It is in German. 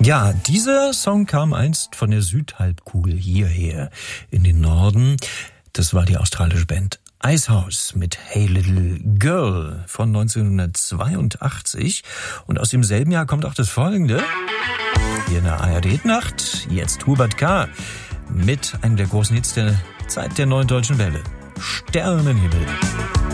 Ja, dieser Song kam einst von der Südhalbkugel hierher in den Norden. Das war die australische Band Icehouse mit Hey Little Girl von 1982. Und aus demselben Jahr kommt auch das folgende. Hier in der ARD-Nacht, jetzt Hubert K. mit einem der großen Hits der Zeit der Neuen Deutschen Welle. Sternenhimmel.